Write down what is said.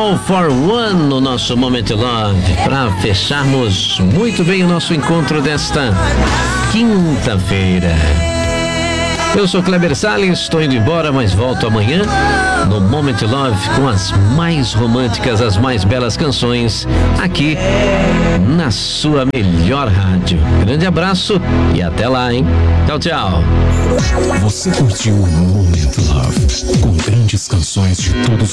All for One no nosso Moment Love, para fecharmos muito bem o nosso encontro desta quinta-feira. Eu sou Kleber Salles, estou indo embora, mas volto amanhã no Moment Love com as mais românticas, as mais belas canções aqui na sua melhor rádio. Grande abraço e até lá, hein? Tchau, tchau. Você curtiu o Moment Love com grandes canções de todos